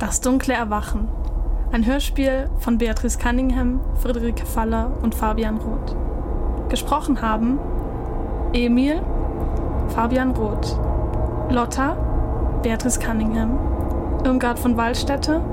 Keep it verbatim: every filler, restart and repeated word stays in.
Das dunkle Erwachen. Ein Hörspiel von Beatrice Cunningham, Friederike Faller und Fabian Roth. Gesprochen haben Emil, Fabian Roth, Lotta, Beatrice Cunningham, Irmgard von Wallstätte,